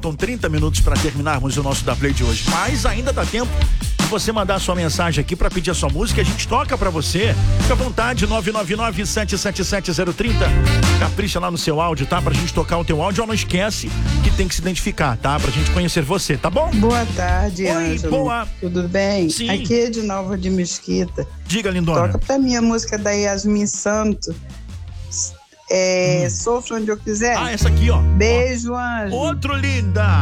Faltam 30 minutos para terminarmos o nosso Da Play de hoje, mas ainda dá tempo de você mandar a sua mensagem aqui para pedir a sua música, a gente toca para você. Fica à vontade, 999-777-030. Capricha lá no seu áudio, tá? Pra gente tocar o teu áudio. Não esquece que tem que se identificar, tá? Pra gente conhecer você, tá bom? Boa tarde, Oi, Ângelo. boa. Tudo bem? Sim. Aqui é de Nova de Mesquita. Diga, lindona. Toca pra mim a música da Yasmin Santo. Sofra onde eu quiser. Ah, essa aqui, ó. Beijo, Ângelo. Outro linda.